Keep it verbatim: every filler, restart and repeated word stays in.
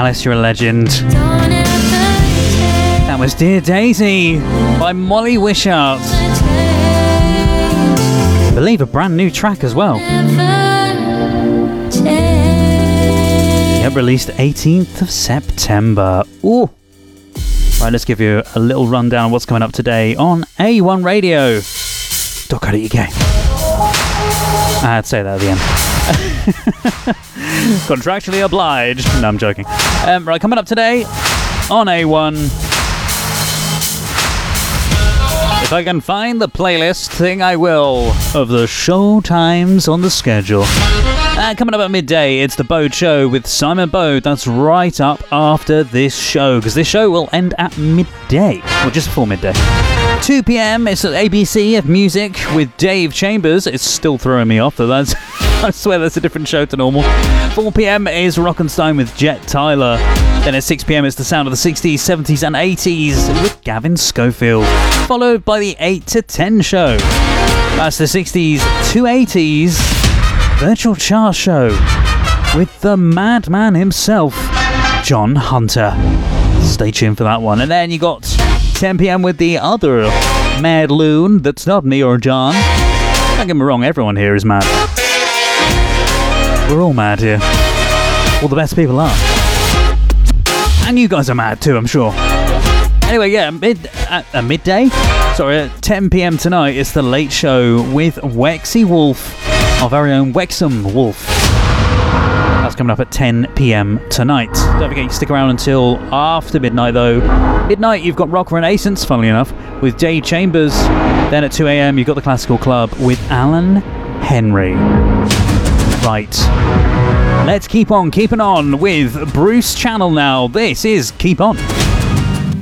Alice, you're a legend. That was Dear Daisy by Molly Wishart. I believe a brand new track as well. Yep, released eighteenth of September. Ooh. Right, let's give you a little rundown of what's coming up today on A one Radio. dot co dot U K. I had to say that at the end. Contractually obliged. No, I'm joking. Um, right, coming up today on A one. If I can find the playlist thing, I will, of the show times on the schedule. Uh, coming up at midday, it's the Bode Show with Simon Bode. That's right up after this show, because this show will end at midday, or just before midday. two p.m, it's at A B C of Music with Dave Chambers. It's still throwing me off, though. That's, I swear that's a different show to normal. four p.m. is Rockenstein with Jet Tyler. Then at six p.m. it's the sound of the sixties, seventies and eighties with Gavin Schofield. Followed by the eight to ten show. That's the sixties to eighties Virtual Chart Show with the madman himself, John Hunter. Stay tuned for that one. And then you got ten p.m. with the other mad loon that's not me or John. Don't get me wrong, everyone here is mad. We're all mad here. All the best people are. And you guys are mad too, I'm sure. Anyway, yeah, mid at uh, midday. Sorry, at ten p.m. tonight, it's the Late Show with Wexy Wolf, our very own Wexham Wolf. That's coming up at ten p.m. tonight. Don't forget, you stick around until after midnight, though. Midnight, you've got Rock Renaissance, funnily enough, with Dave Chambers. Then at two a.m, you've got the Classical Club with Alan Henry. Right. Let's keep on keeping on with Bruce Channel now. This is Keep On.